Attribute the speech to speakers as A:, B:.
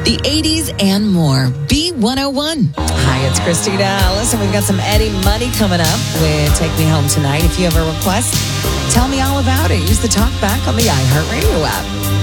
A: the 80s, and more. B101. Hi, it's Christina. Listen, we've got some Eddie Money coming up with Take Me Home Tonight. If you have a request, tell me all about it. Use the talk back on the iHeartRadio app.